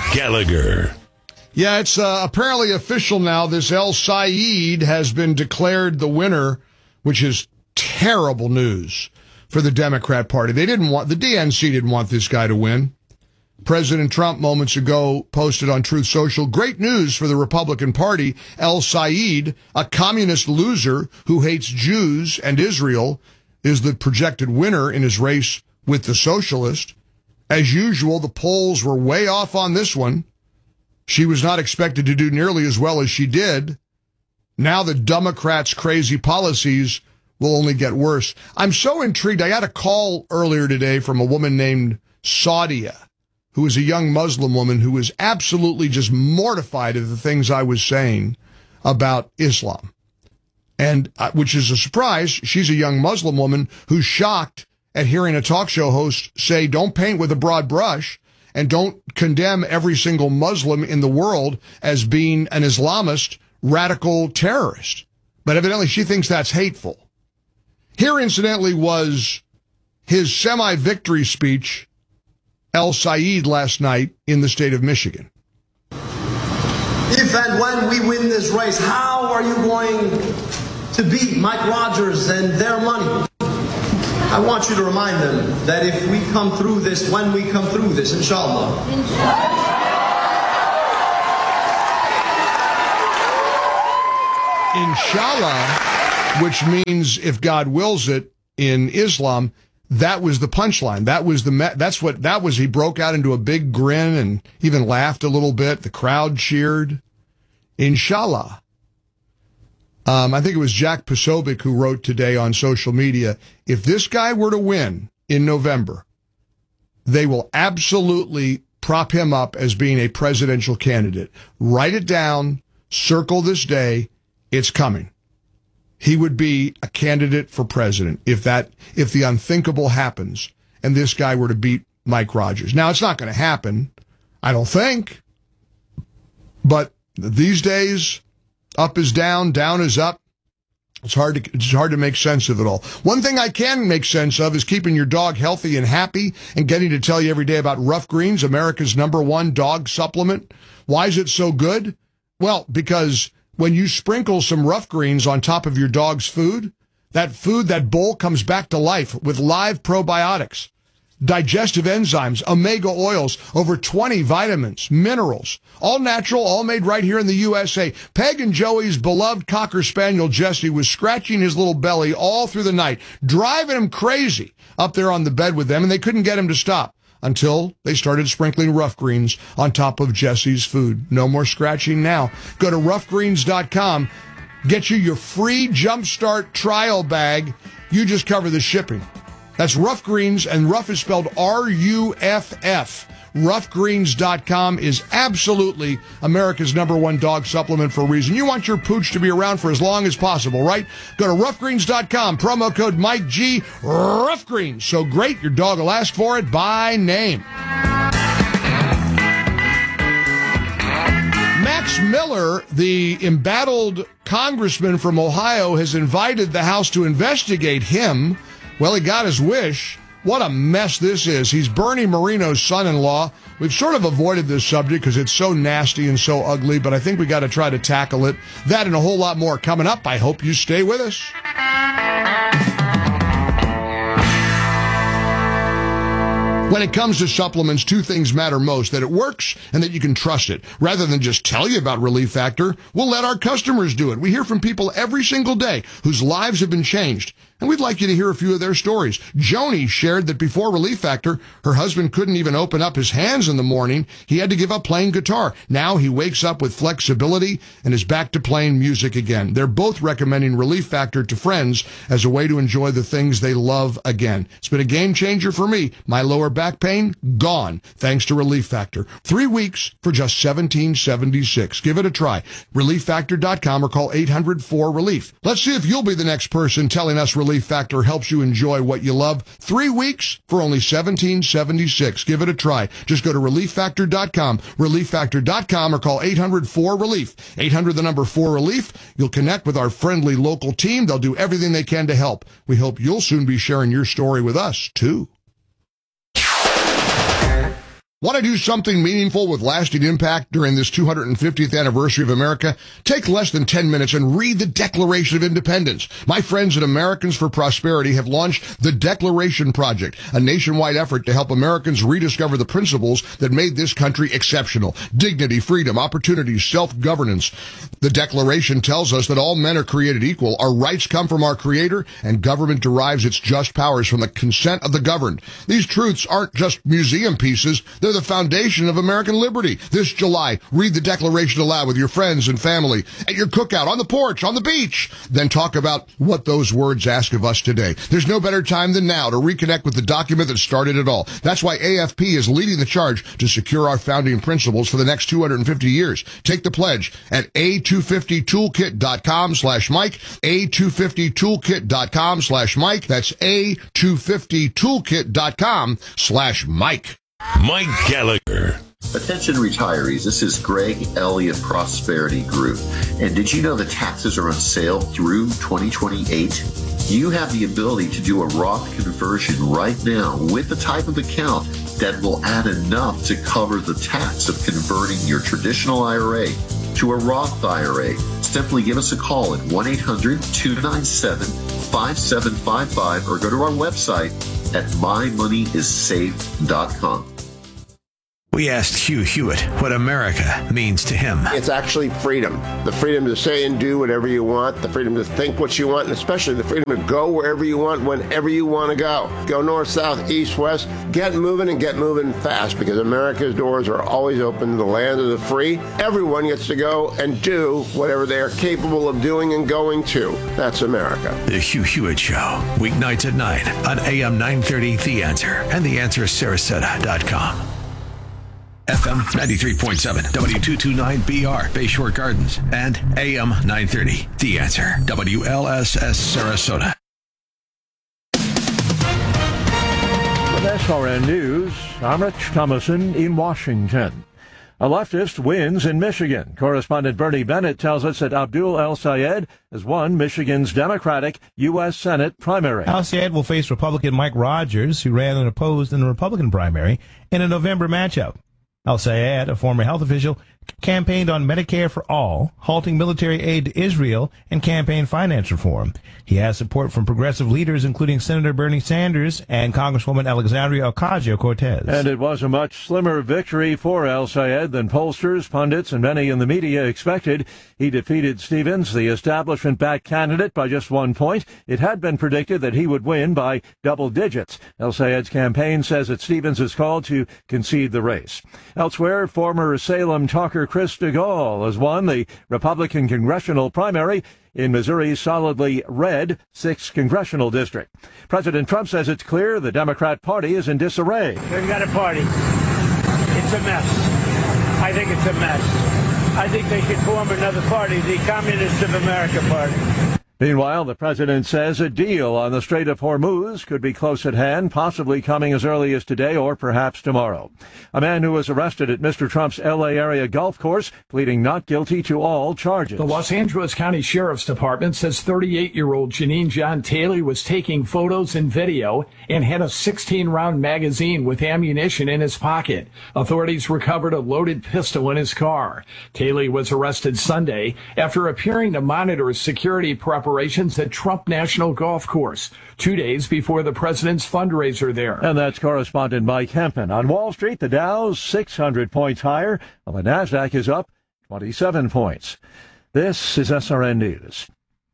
Gallagher. Yeah, it's apparently official now. This El Sayed has been declared the winner, which is terrible news for the Democrat Party. The DNC didn't want this guy to win. President Trump moments ago posted on Truth Social, great news for the Republican Party. El Sayed, a communist loser who hates Jews and Israel, is the projected winner in his race with the socialist. As usual, the polls were way off on this one. She was not expected to do nearly as well as she did. Now the Democrats' crazy policies will only get worse. I'm so intrigued. I got a call earlier today from a woman named Saudia, who is a young Muslim woman who was absolutely just mortified at the things I was saying about Islam. And which is a surprise. She's a young Muslim woman who's shocked at hearing a talk show host say, don't paint with a broad brush and don't condemn every single Muslim in the world as being an Islamist radical terrorist. But evidently she thinks that's hateful. Here, incidentally, was his semi-victory speech, El Sayed, last night in the state of Michigan. If and when we win this race, how are you going to beat Mike Rogers and their money? I want you to remind them that if we come through this, when we come through this, inshallah. Inshallah, which means if God wills it in Islam, that was the punchline. That was he broke out into a big grin and even laughed a little bit. The crowd cheered. Inshallah. I think it was Jack Posobiec who wrote today on social media, if this guy were to win in November, they will absolutely prop him up as being a presidential candidate. Write it down, circle this day, it's coming. He would be a candidate for president if the unthinkable happens and this guy were to beat Mike Rogers. Now, it's not going to happen, I don't think, but these days, up is down, down is up. It's hard to make sense of it all. One thing I can make sense of is keeping your dog healthy and happy and getting to tell you every day about Rough Greens, America's #1 dog supplement. Why is it so good? Well, because when you sprinkle some Rough Greens on top of your dog's food, that bowl comes back to life with live probiotics, digestive enzymes, omega oils, over 20 vitamins, minerals, all natural, all made right here in the USA. Peg and Joey's beloved Cocker Spaniel Jesse was scratching his little belly all through the night, driving him crazy up there on the bed with them, and they couldn't get him to stop until they started sprinkling Rough Greens on top of Jesse's food. No more scratching now. Go to roughgreens.com. Get you your free Jumpstart trial bag. You just cover the shipping. That's Rough Greens, and Rough is spelled R-U-F-F. Roughgreens.com is absolutely America's #1 dog supplement for a reason. You want your pooch to be around for as long as possible, right? Go to roughgreens.com, promo code Mike G, Rough Greens. So great, your dog will ask for it by name. Max Miller, the embattled congressman from Ohio, has invited the House to investigate him. Well, he got his wish. What a mess this is. He's Bernie Moreno's son-in-law. We've sort of avoided this subject because it's so nasty and so ugly, but I think we got to try to tackle it. That and a whole lot more coming up. I hope you stay with us. When it comes to supplements, two things matter most, that it works and that you can trust it. Rather than just tell you about Relief Factor, we'll let our customers do it. We hear from people every single day whose lives have been changed, and we'd like you to hear a few of their stories. Joni shared that before Relief Factor, her husband couldn't even open up his hands in the morning. He had to give up playing guitar. Now he wakes up with flexibility and is back to playing music again. They're both recommending Relief Factor to friends as a way to enjoy the things they love again. It's been a game changer for me. My lower back pain, gone, thanks to Relief Factor. 3 weeks for just $17.76. Give it a try. ReliefFactor.com or call 800-4RELIEF. Let's see if you'll be the next person telling us Relief Factor helps you enjoy what you love. 3 weeks for only $17.76. Give it a try. Just go to ReliefFactor.com, ReliefFactor.com, or call 800-4RELIEF. 800-4RELIEF. You'll connect with our friendly local team. They'll do everything they can to help. We hope you'll soon be sharing your story with us, too. Want to do something meaningful with lasting impact during this 250th anniversary of America? Take less than 10 minutes and read the Declaration of Independence. My friends at Americans for Prosperity have launched the Declaration Project, a nationwide effort to help Americans rediscover the principles that made this country exceptional. Dignity, freedom, opportunity, self-governance. The Declaration tells us that all men are created equal, our rights come from our Creator, and government derives its just powers from the consent of the governed. These truths aren't just museum pieces, they're the foundation of American liberty. This July, read the Declaration aloud with your friends and family, at your cookout, on the porch, on the beach. Then talk about what those words ask of us today. There's no better time than now to reconnect with the document that started it all. That's why AFP is leading the charge to secure our founding principles for the next 250 years. Take the pledge at a250toolkit.com/Mike, a250toolkit.com/Mike. That's a250toolkit.com/Mike. Mike Gallagher. Attention retirees, this is Greg Elliott Prosperity Group. And did you know that taxes are on sale through 2028? You have the ability to do a Roth conversion right now with the type of account that will add enough to cover the tax of converting your traditional IRA to a Roth IRA. Simply give us a call at 1-800-297-5755 or go to our website at mymoneyissaved.com. We asked Hugh Hewitt what America means to him. It's actually freedom. The freedom to say and do whatever you want, the freedom to think what you want, and especially the freedom to go wherever you want, whenever you want to go. Go north, south, east, west. Get moving and get moving fast, because America's doors are always open to the land of the free. Everyone gets to go and do whatever they are capable of doing and going to. That's America. The Hugh Hewitt Show, weeknights at 9 on AM 930 The Answer and TheAnswerSarasota.com. FM 93.7, W229BR, Bayshore Gardens, and AM 930, The Answer, WLSS Sarasota. With SRN News, I'm Rich Thomason in Washington. A leftist wins in Michigan. Correspondent Bernie Bennett tells us that Abdul El-Sayed has won Michigan's Democratic U.S. Senate primary. El-Sayed will face Republican Mike Rogers, who ran unopposed in the Republican primary, in a November matchup. El-Sayed, a former health official, campaigned on Medicare for All, halting military aid to Israel, and campaign finance reform. He has support from progressive leaders, including Senator Bernie Sanders and Congresswoman Alexandria Ocasio-Cortez. And it was a much slimmer victory for El-Sayed than pollsters, pundits, and many in the media expected. He defeated Stevens, the establishment-backed candidate, by just 1 point. It had been predicted that he would win by double digits. El-Sayed's campaign says that Stevens is called to concede the race. Elsewhere, former Salem talker Chris DeGaulle has won the Republican congressional primary in Missouri's solidly red 6th congressional district. President Trump says it's clear the Democrat Party is in disarray. They've got a party. It's a mess. I think it's a mess. I think they should form another party, the Communists of America Party. Meanwhile, the president says a deal on the Strait of Hormuz could be close at hand, possibly coming as early as today or perhaps tomorrow. A man who was arrested at Mr. Trump's L.A. area golf course pleading not guilty to all charges. The Los Angeles County Sheriff's Department says 38-year-old Janine John Taylor was taking photos and video and had a 16-round magazine with ammunition in his pocket. Authorities recovered a loaded pistol in his car. Taylor was arrested Sunday after appearing to monitor security preparations at Trump National Golf Course, 2 days before the president's fundraiser there. And that's correspondent Mike Hempen. On Wall Street, the Dow's 600 points higher, while the Nasdaq is up 27 points. This is SRN News.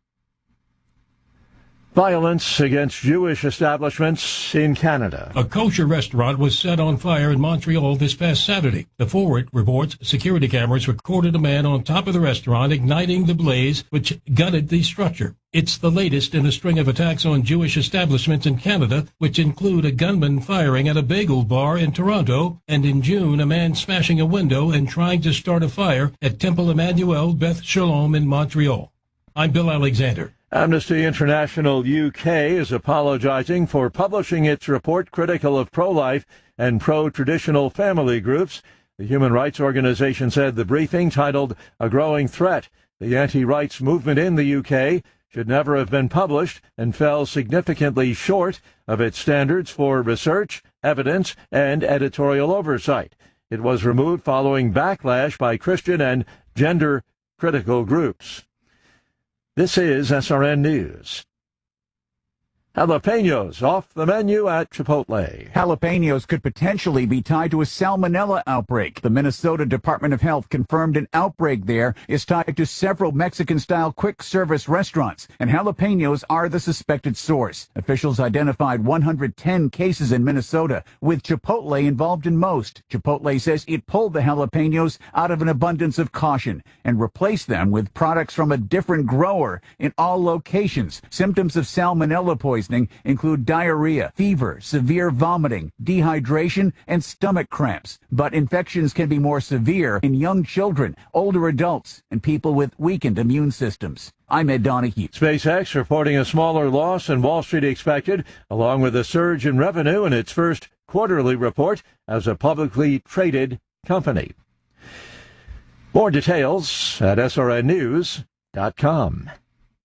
Violence against Jewish establishments in Canada. A kosher restaurant was set on fire in Montreal this past Saturday. The Forward reports security cameras recorded a man on top of the restaurant igniting the blaze, which gutted the structure. It's the latest in a string of attacks on Jewish establishments in Canada, which include a gunman firing at a bagel bar in Toronto, and in June, a man smashing a window and trying to start a fire at Temple Emmanuel Beth Shalom in Montreal. I'm Bill Alexander. Amnesty International UK is apologizing for publishing its report critical of pro-life and pro-traditional family groups. The human rights organization said the briefing, titled A Growing Threat, the anti-rights movement in the UK, should never have been published and fell significantly short of its standards for research, evidence, and editorial oversight. It was removed following backlash by Christian and gender-critical groups. This is SRN News. Jalapenos off the menu at Chipotle. Jalapenos could potentially be tied to a salmonella outbreak. The Minnesota Department of Health confirmed an outbreak there is tied to several Mexican-style quick-service restaurants, and jalapenos are the suspected source. Officials identified 110 cases in Minnesota, with Chipotle involved in most. Chipotle says it pulled the jalapenos out of an abundance of caution and replaced them with products from a different grower in all locations. Symptoms of salmonella poisoning include diarrhea, fever, severe vomiting, dehydration, and stomach cramps. But infections can be more severe in young children, older adults, and people with weakened immune systems. I'm Ed Donahue. SpaceX reporting a smaller loss than Wall Street expected, along with a surge in revenue in its first quarterly report as a publicly traded company. More details at srnnews.com.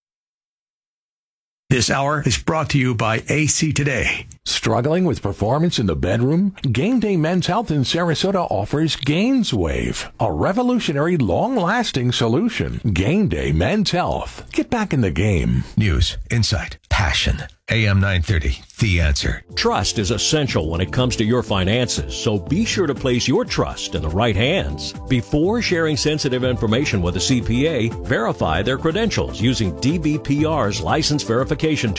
This hour is brought to you by AC Today. Struggling with performance in the bedroom? Game Day Men's Health in Sarasota offers GainsWave, a revolutionary, long-lasting solution. Game Day Men's Health. Get back in the game. News, insight, passion. AM 930, The Answer. Trust is essential when it comes to your finances, so be sure to place your trust in the right hands. Before sharing sensitive information with a CPA, verify their credentials using DBPR's license verification